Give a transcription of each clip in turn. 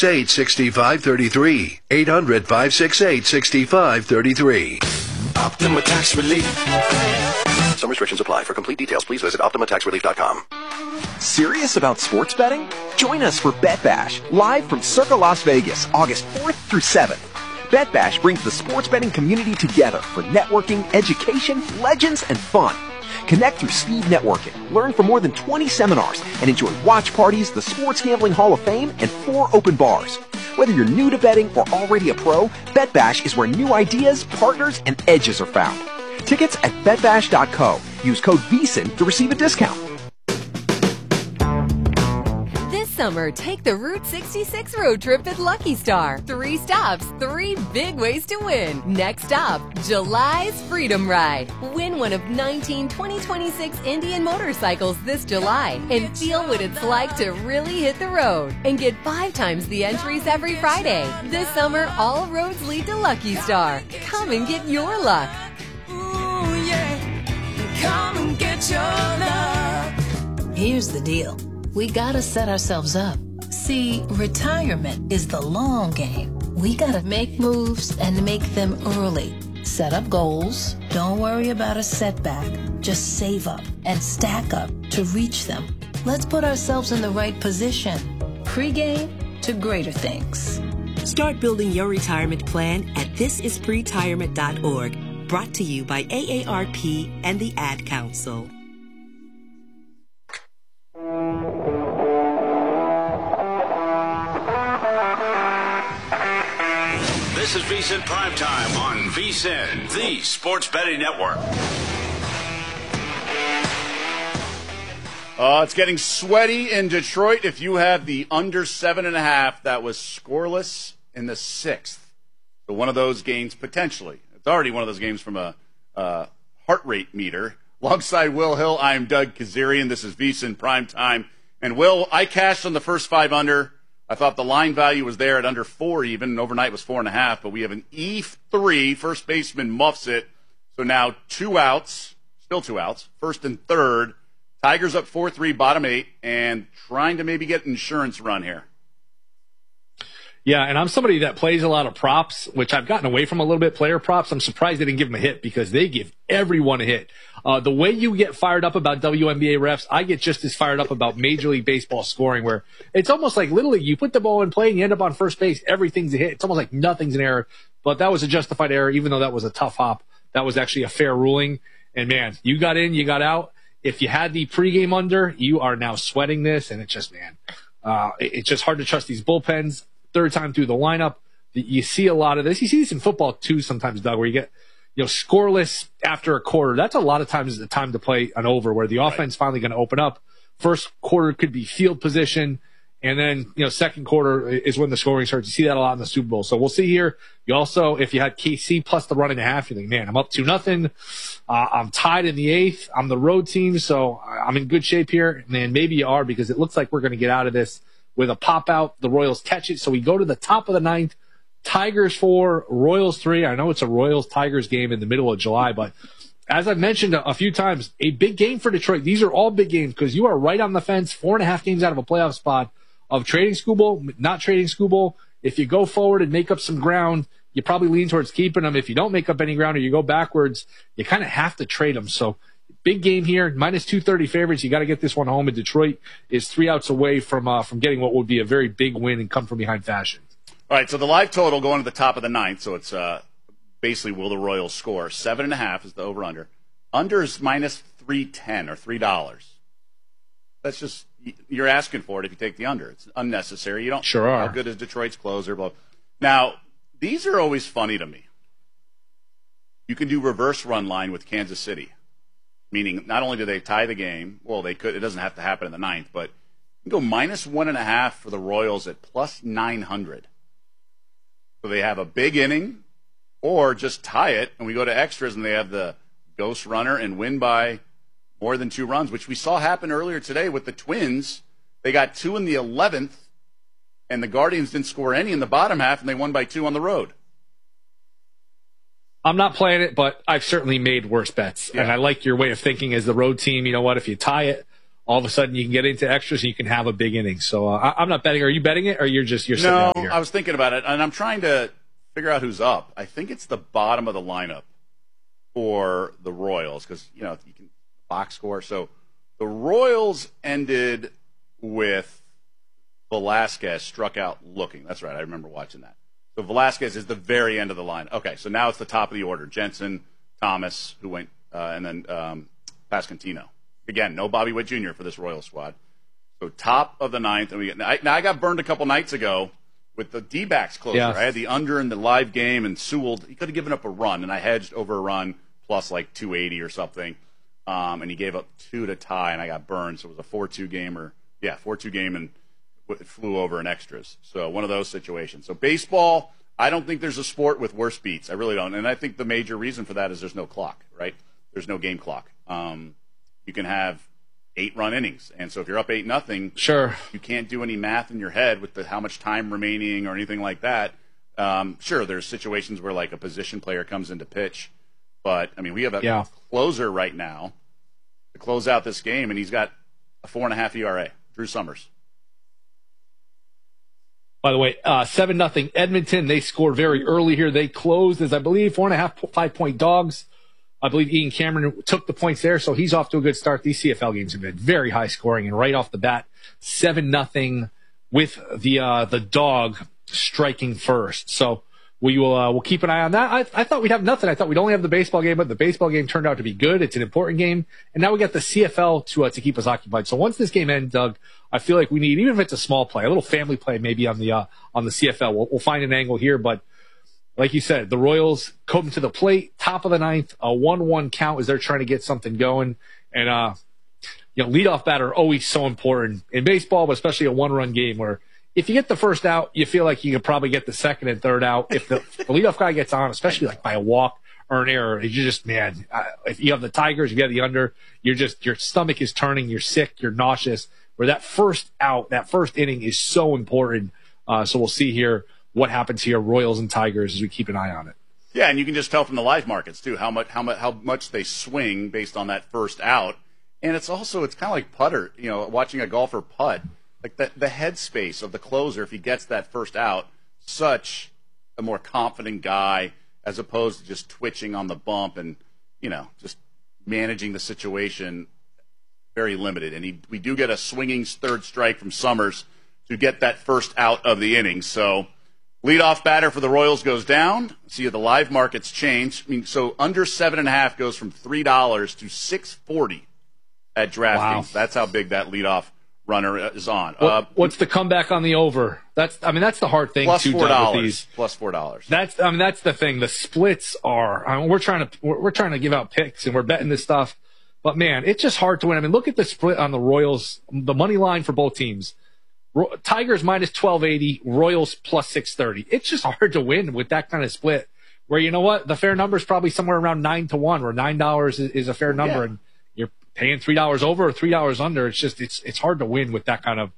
800-568-6533. 800-568-6533. Optima Tax Relief. Some restrictions apply. For complete details, please visit OptimaTaxRelief.com. Serious about sports betting? Join us for Bet Bash, live from Circa Las Vegas, August 4th through 7th. Bet Bash brings the sports betting community together for networking, education, legends, and fun. Connect through speed networking, learn from more than 20 seminars, and enjoy watch parties, the Sports Gambling Hall of Fame, and 4 open bars. Whether you're new to betting or already a pro, Bet Bash is where new ideas, partners, and edges are found. Tickets at betbash.co. Use code VEASAN to receive a discount. This summer, take the Route 66 road trip at Lucky Star. 3 stops, 3 big ways to win. Next stop, July's Freedom Ride. Win one of 19 2026 Indian motorcycles this July and feel what it's like to really hit the road. And get 5 times the entries every Friday. This summer, all roads lead to Lucky Star. Come and get your luck. Ooh, yeah. Come and get your love. Here's the deal. We gotta set ourselves up. See, retirement is the long game. We gotta make moves and make them early. Set up goals. Don't worry about a setback. Just save up and stack up to reach them. Let's put ourselves in the right position. Pre-game to greater things. Start building your retirement plan at thisispretirement.org. Brought to you by AARP and the Ad Council. This is VSiN Primetime on VSiN, the Sports Betting Network. It's getting sweaty in Detroit. If you have the under 7.5, that was scoreless in the 6th. So one of those games, potentially. It's already one of those games from a heart rate meter. Alongside Will Hill, I'm Doug Kazarian. This is VSiN Primetime. And Will, I cashed on the first 5 under. I thought the line value was there at under 4 even, and overnight was 4.5. But we have an E3. First baseman muffs it. So now 2 outs, still 2 outs, first and third. Tigers up 4-3, bottom 8, and trying to maybe get an insurance run here. Yeah, and I'm somebody that plays a lot of props, which I've gotten away from a little bit, player props. I'm surprised they didn't give them a hit because they give everyone a hit. The way you get fired up about WNBA refs, I get just as fired up about Major League Baseball scoring, where it's almost like Little League. You put the ball in play and you end up on first base, everything's a hit. It's almost like nothing's an error. But that was a justified error, even though that was a tough hop. That was actually a fair ruling. And, man, you got in, you got out. If you had the pregame under, you are now sweating this, and it's just, man, it's just hard to trust these bullpens. Third time through the lineup, you see a lot of this. You see this in football too sometimes, Doug, where you get scoreless after a quarter. That's a lot of times the time to play an over, where the offense finally going to open up. First quarter could be field position, and then second quarter is when the scoring starts. You see that a lot in the Super Bowl. So we'll see here. You also, if you had KC plus the 1.5, you think, man, I'm up 2-0. I'm tied in the 8th. I'm the road team, so I'm in good shape here. Man, maybe you are, because it looks like we're going to get out of this with a pop out. The Royals catch it. So we go to the top of the 9th. Tigers 4, Royals 3. I know it's a Royals-Tigers game in the middle of July, but as I've mentioned a few times, a big game for Detroit. These are all big games because you are right on the fence, 4.5 games out of a playoff spot of trading Skubal, not trading Skubal. If you go forward and make up some ground, you probably lean towards keeping them. If you don't make up any ground or you go backwards, you kind of have to trade them. So big game here, minus 230 favorites. You got to get this one home. And Detroit is 3 outs away from getting what would be a very big win and come from behind fashion. All right, so the live total going to the top of the 9th. So it's basically, will the Royals score? 7.5 is the over-under. Under is minus 310 or $3. That's just, you're asking for it if you take the under. It's unnecessary. You don't. Sure are. How good is Detroit's closer? Blah. Now, these are always funny to me. You can do reverse run line with Kansas City, meaning not only do they tie the game, well, they could. It doesn't have to happen in the 9th, but you can go minus 1.5 for the Royals at plus 900. So they have a big inning, or just tie it, and we go to extras, and they have the ghost runner and win by more than 2 runs, which we saw happen earlier today with the Twins. They got 2 in the 11th, and the Guardians didn't score any in the bottom half, and they won by 2 on the road. I'm not playing it, but I've certainly made worse bets. Yeah. And I like your way of thinking as the road team. You know what? If you tie it, all of a sudden you can get into extras and you can have a big inning. So I'm not betting. Are you betting it, or you're sitting out here? I was thinking about it, and I'm trying to figure out who's up. I think it's the bottom of the lineup for the Royals because, you can box score. So the Royals ended with Velasquez struck out looking. That's right. I remember watching that. So Velasquez is the very end of the line. Okay, so now it's the top of the order. Jensen, Thomas, who went, and then Pascantino. Again, no Bobby Witt Jr. for this Royals squad. So top of the ninth. And I got burned a couple nights ago with the D-backs closer. Yeah. I had the under in the live game, and Sewell, he could have given up a run, and I hedged over a run plus like 280 or something. And he gave up 2 to tie, and I got burned. So it was a 4-2 game 4-2 game, and it flew over in extras. So one of those situations. So baseball, I don't think there's a sport with worse beats. I really don't. And I think the major reason for that is there's no clock, right? There's no game clock. You can have 8-run innings. And so if you're up 8-0, sure, you can't do any math in your head with how much time remaining or anything like that. Sure, there's situations where like a position player comes in to pitch. But, I mean, we have a closer right now to close out this game, and he's got a 4.5 ERA, Drew Summers. By the way, 7-0 Edmonton. They scored very early here. They closed as, I believe, 4.5, 5-point dogs. I believe Ian Cameron took the points there, so he's off to a good start. These CFL games have been very high scoring, and right off the bat, 7-0 with the dog striking first. So we'll keep an eye on that. I thought we'd have nothing. I thought we'd only have the baseball game, but the baseball game turned out to be good. It's an important game, and now we got the CFL to keep us occupied. So once this game ends, Doug, I feel like we need, even if it's a small play, a little family play maybe on the CFL. We'll find an angle here, but like you said, the Royals come to the plate, top of the ninth, a 1-1 count as they're trying to get something going. And, leadoff batter always so important in baseball, but especially a 1-run game where if you get the first out, you feel like you could probably get the second and third out. If the leadoff guy gets on, especially like by a walk or an error, you just, if you have the Tigers, you get the under, your stomach is turning, you're sick, you're nauseous, where that first out, that first inning is so important. So we'll see here what happens here, Royals and Tigers, as we keep an eye on it. Yeah, and you can just tell from the live markets too how much they swing based on that first out, and it's kind of like putter, watching a golfer putt, like the headspace of the closer if he gets that first out, such a more confident guy as opposed to just twitching on the bump and just managing the situation very limited. And we do get a swinging third strike from Summers to get that first out of the inning. So leadoff batter for the Royals goes down. See, the live markets change. So under 7.5 goes from $3 to $6.40 at DraftKings. Wow. That's how big that leadoff runner is on. What's the comeback on the over? That's the hard thing. Plus $4. Plus $4. That's the thing. The splits are. We're trying to give out picks and we're betting this stuff, but man, it's just hard to win. Look at the split on the Royals. The money line for both teams. Tigers minus 1280, Royals plus 630. It's just hard to win with that kind of split. Where you know what, the fair number is probably somewhere around 9-1, where $9 is a fair number, and you're paying $3 over or $3 under. It's just it's hard to win with that kind of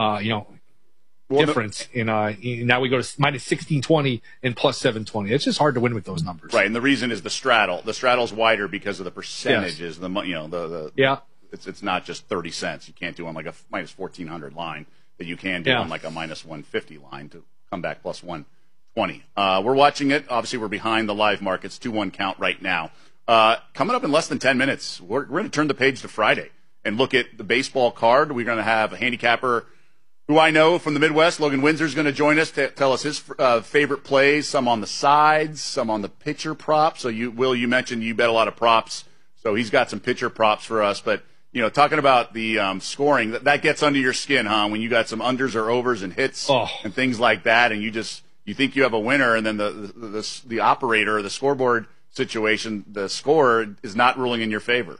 difference. Now we go to minus 1620 and plus 720. It's just hard to win with those numbers. Right, and the reason is the straddle. The straddle's wider because of the percentages. Yes. It's not just 30 cents. You can't do on like a minus 1400 line that you can do on like a minus 150 line to come back plus 120. We're watching it. Obviously, we're behind the live markets, 2-1 count right now. Coming up in less than 10 minutes, we're going to turn the page to Friday and look at the baseball card. We're going to have a handicapper who I know from the Midwest, Logan Windsor, is going to join us to tell us his favorite plays, some on the sides, some on the pitcher props. So, you mentioned you bet a lot of props, so he's got some pitcher props for us. But talking about the scoring, that gets under your skin, huh? When you got some unders or overs and hits and things like that, and you think you have a winner, and then the operator or the scoreboard situation, the score is not ruling in your favor.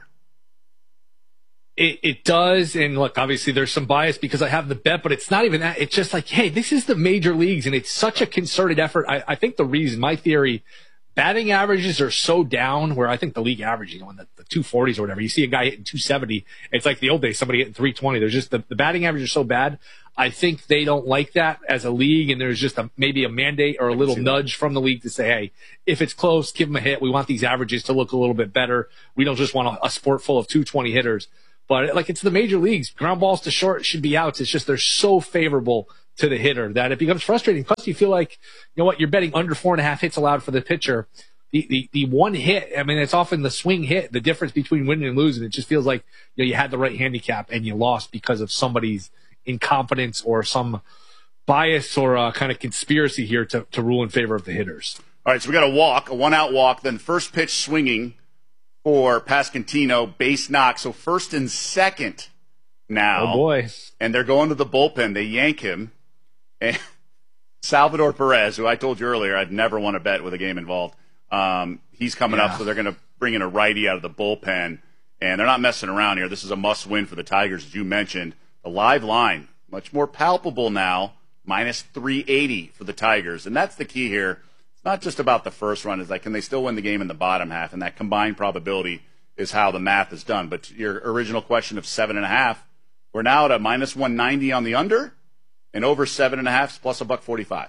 It does, and look, obviously there's some bias because I have the bet, but it's not even that. It's just like, hey, this is the major leagues, and it's such a concerted effort. I think the reason, my theory, batting averages are so down, where I think the league average, in the 240s or whatever, you see a guy hitting 270, it's like the old days, somebody hitting 320. There's just the batting averages are so bad. I think they don't like that as a league, and there's just maybe a mandate or a little nudge from the league to say, hey, if it's close, give them a hit. We want these averages to look a little bit better. We don't just want a sport full of 220 hitters. But like it's the major leagues, ground balls to short should be outs. It's just they're so favorable to the hitter that it becomes frustrating. Plus, you feel like, you know what, you're betting under 4.5 hits allowed for the pitcher. The one hit, I mean, it's often the swing hit, the difference between winning and losing. It just feels like, you know, you had the right handicap and you lost because of somebody's incompetence or some bias or kind of conspiracy here to rule in favor of the hitters. All right, so we got a walk, a 1-out walk, then first pitch swinging for Pasquantino, base knock. So first and second now. Oh, boy. And they're going to the bullpen. They yank him. And Salvador Perez, who I told you earlier I'd never want to bet with a game involved, he's coming up, so they're going to bring in a righty out of the bullpen. And they're not messing around here. This is a must-win for the Tigers, as you mentioned. The live line, much more palpable now, minus 380 for the Tigers. And that's the key here. Not just about the first run. It's like, can they still win the game in the bottom half? And that combined probability is how the math is done. But your original question of 7.5, we're now at a minus 190 on the under, and over 7.5 plus $1.45.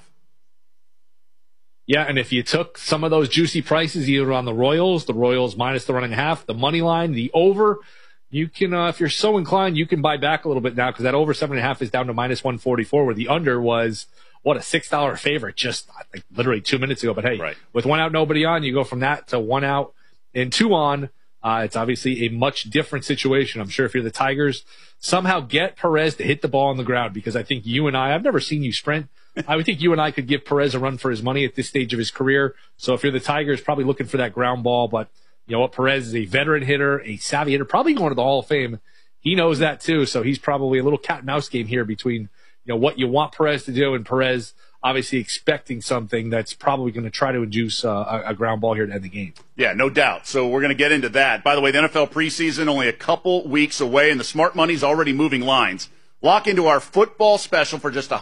Yeah, and if you took some of those juicy prices, either on the Royals minus the 1.5, the money line, the over, you can, if you're so inclined, you can buy back a little bit now because that over 7.5 is down to minus 144, where the under was, what, a $6 favorite just like literally 2 minutes ago. But hey, with 1 out, nobody on, you go from that to 1 out and 2 on. It's obviously a much different situation. I'm sure if you're the Tigers, somehow get Perez to hit the ball on the ground, because I think you and I've never seen you sprint. I would think you and I could give Perez a run for his money at this stage of his career. So if you're the Tigers, probably looking for that ground ball. But you know what? Perez is a veteran hitter, a savvy hitter, probably going to the Hall of Fame. He knows that too. So he's probably a little cat and mouse game here between, you know, what you want Perez to do, and Perez obviously expecting something that's probably going to try to induce a ground ball here to end the game. Yeah, no doubt. So we're going to get into that. By the way, the NFL preseason only a couple weeks away, and the smart money's already moving lines. Lock into our football special for just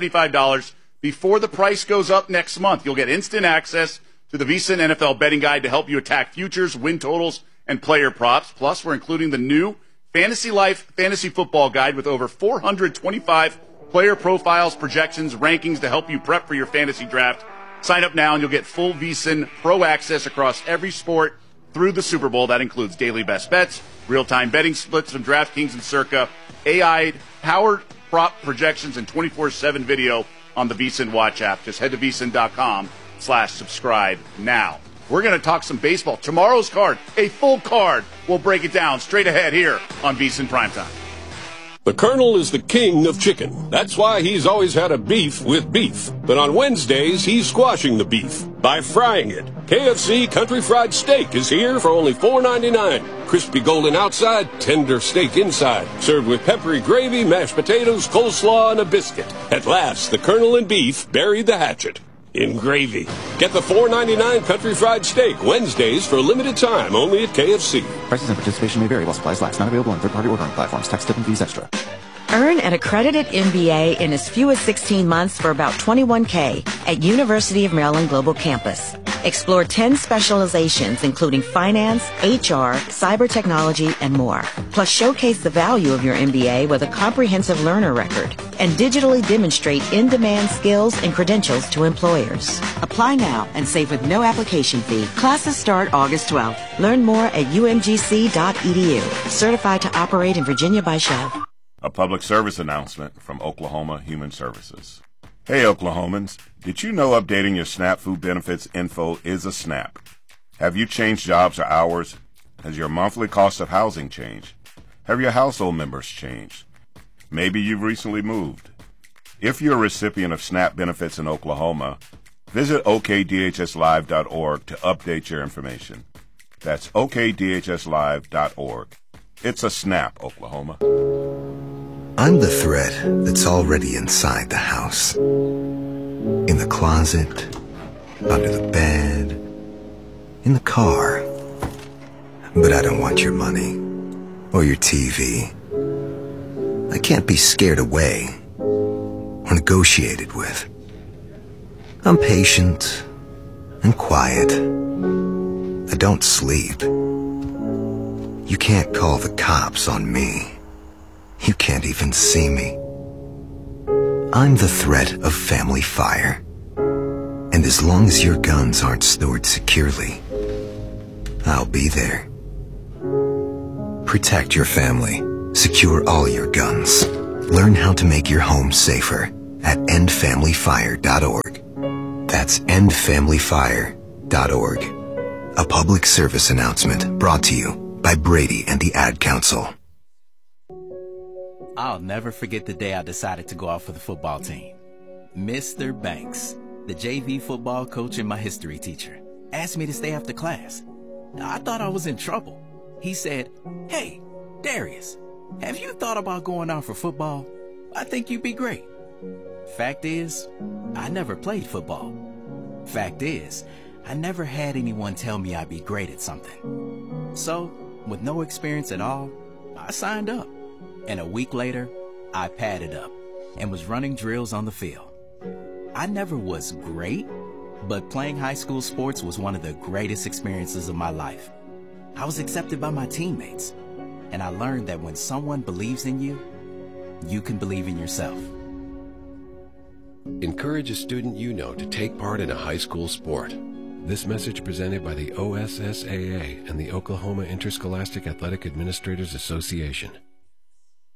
$175 before the price goes up next month. You'll get instant access to the VSiN NFL betting guide to help you attack futures, win totals, and player props. Plus, we're including the new Fantasy Life Fantasy Football Guide with over 425 player profiles, projections, rankings to help you prep for your fantasy draft. Sign up now and you'll get full VSiN Pro access across every sport through the Super Bowl. That includes daily best bets, real-time betting splits from DraftKings and Circa, AI-powered prop projections, and 24/7 video on the VSiN Watch app. Just head to VSiN.com/subscribe now. We're going to talk some baseball. Tomorrow's card, a full card. We'll break it down straight ahead here on VSiN Primetime. The Colonel is the king of chicken. That's why he's always had a beef with beef. But on Wednesdays, he's squashing the beef by frying it. KFC Country Fried Steak is here for only $4.99. Crispy golden outside, tender steak inside. Served with peppery gravy, mashed potatoes, coleslaw, and a biscuit. At last, the Colonel and beef buried the hatchet in gravy. Get the $4.99 Country Fried Steak Wednesdays for a limited time only at KFC. Prices and participation may vary while supplies last. Not available on third-party ordering platforms. Tax, tip, and fees extra. Earn an accredited MBA in as few as 16 months for about $21K at University of Maryland Global Campus. Explore 10 specializations, including finance, HR, cyber technology, and more. Plus, showcase the value of your MBA with a comprehensive learner record and digitally demonstrate in-demand skills and credentials to employers. Apply now and save with no application fee. Classes start August 12th. Learn more at umgc.edu. Certified to operate in Virginia by Shell. A public service announcement from Oklahoma Human Services. Hey, Oklahomans. Did you know updating your SNAP food benefits info is a snap? Have you changed jobs or hours? Has your monthly cost of housing changed? Have your household members changed? Maybe you've recently moved. If you're a recipient of SNAP benefits in Oklahoma, visit okdhslive.org to update your information. That's okdhslive.org. It's a snap, Oklahoma. I'm the thread that's already inside the house. In the closet, under the bed, in the car. But I don't want your money or your TV. I can't be scared away or negotiated with. I'm patient and quiet. I don't sleep. You can't call the cops on me. You can't even see me. I'm the threat of family fire. And as long as your guns aren't stored securely, I'll be there. Protect your family. Secure all your guns. Learn how to make your home safer at endfamilyfire.org. That's endfamilyfire.org. A public service announcement brought to you by Brady and the Ad Council. I'll never forget the day I decided to go out for the football team. Mr. Banks, the JV football coach and my history teacher, asked me to stay after class. I thought I was in trouble. He said, "Hey, Darius, have you thought about going out for football? I think you'd be great." Fact is, I never played football. Fact is, I never had anyone tell me I'd be great at something. So, with no experience at all, I signed up. And a week later, I padded up and was running drills on the field. I never was great, but playing high school sports was one of the greatest experiences of my life. I was accepted by my teammates, and I learned that when someone believes in you, you can believe in yourself. Encourage a student you know to take part in a high school sport. This message presented by the OSSAA and the Oklahoma Interscholastic Athletic Administrators Association.